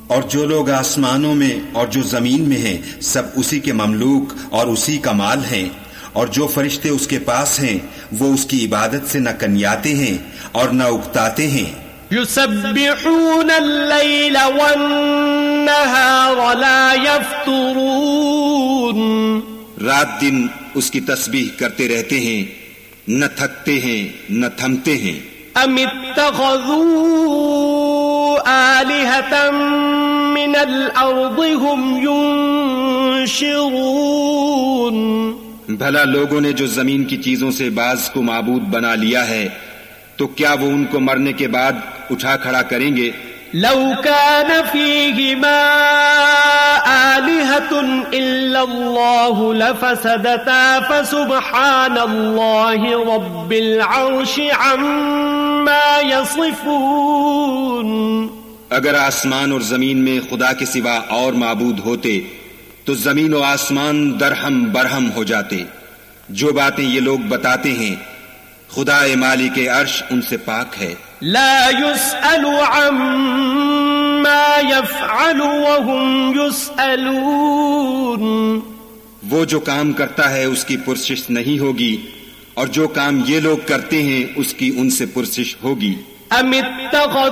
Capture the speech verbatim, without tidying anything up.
اور جو لوگ آسمانوں میں اور جو زمین میں ہیں سب اسی کے مملوک اور اسی کا مال ہیں، اور جو فرشتے اس کے پاس ہیں وہ اس کی عبادت سے نہ کنیاتے ہیں اور نہ اکتاتے ہیں۔ يسبحون الليل والنهار لا يفترون، رات دن اس کی تسبیح کرتے رہتے ہیں، نہ تھکتے ہیں نہ تھمتے ہیں۔ ام اتخذوا آلهة من الارض هم ينشرون، بھلا لوگوں نے جو زمین کی چیزوں سے بعض کو معبود بنا لیا ہے تو کیا وہ ان کو مرنے کے بعد اٹھا کھڑا کریں گے؟ لو كان فيهما آلهة إلا الله لفسدتا فسبحان الله رب العرش عما يصفون۔ اگر آسمان اور زمین میں خدا کے سوا اور معبود ہوتے تو زمین و آسمان درہم برہم ہو جاتے۔ جو باتیں یہ لوگ بتاتے ہیں خدا مالک عرش ان سے پاک ہے۔ لا يسأل عما يفعل وهم يسألون، وہ جو کام کرتا ہے اس کی پرسش نہیں ہوگی اور جو کام یہ لوگ کرتے ہیں اس کی ان سے پرسش ہوگی۔ ام اتخذ